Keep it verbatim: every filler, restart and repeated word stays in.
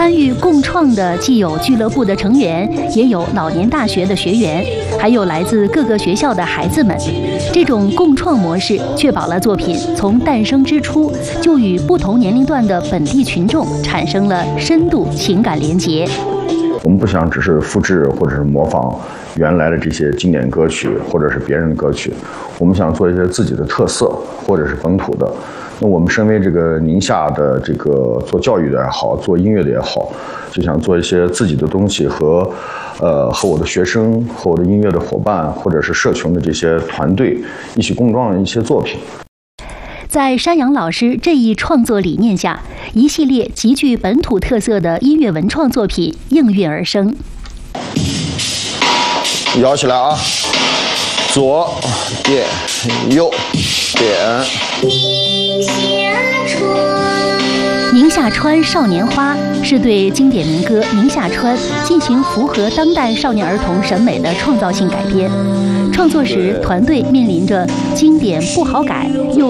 参与共创的既有俱乐部的成员，也有老年大学的学员，还有来自各个学校的孩子们。这种共创模式确保了作品从诞生之初就与不同年龄段的本地群众产生了深度情感连结。 我们不想只是复制或者是模仿原来的这些经典歌曲或者是别人的歌曲，我们想做一些自己的特色或者是本土的。那我们身为这个宁夏的这个做教育的也好，做音乐的也好，就想做一些自己的东西和呃和我的学生和我的音乐的伙伴或者是社群的这些团队一起共创一些作品。 在山羊老师这一创作理念下，一系列极具本土特色的音乐文创作品应运而生。 摇起来啊！左点，右点。 宁夏川少年花是对经典民歌《宁夏川》进行符合当代少年儿童审美的创造性改编。创作时，团队面临着经典不好改又